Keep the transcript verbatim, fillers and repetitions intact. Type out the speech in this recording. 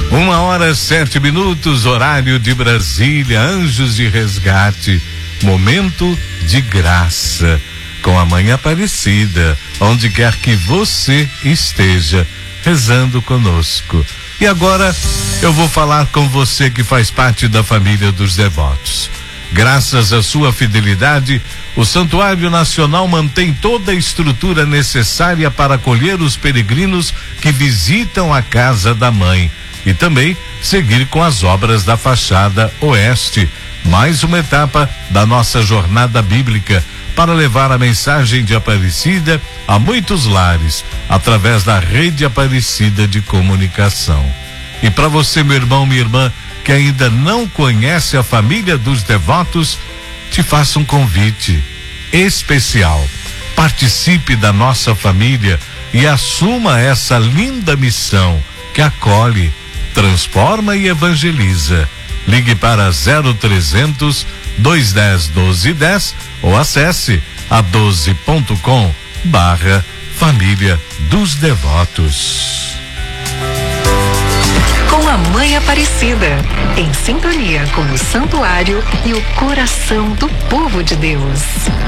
Uma hora, sete minutos, horário de Brasília, Anjos de Resgate, momento de graça, com a Mãe Aparecida, onde quer que você esteja, rezando conosco. E agora eu vou falar com você que faz parte da família dos devotos. Graças à sua fidelidade, o Santuário Nacional mantém toda a estrutura necessária para acolher os peregrinos que visitam a Casa da Mãe e também seguir com as obras da fachada oeste, mais uma etapa da nossa jornada bíblica para levar a mensagem de Aparecida a muitos lares, através da Rede Aparecida de Comunicação. E para você, meu irmão, minha irmã, que ainda não conhece a família dos devotos, te faço um convite especial. Participe da nossa família e assuma essa linda missão que acolhe, transforma e evangeliza. Ligue para zero trezentos, dois dez, doze dez ou acesse a doze ponto com barra família dos devotos. Com a Mãe Aparecida, em sintonia com o santuário e o coração do povo de Deus.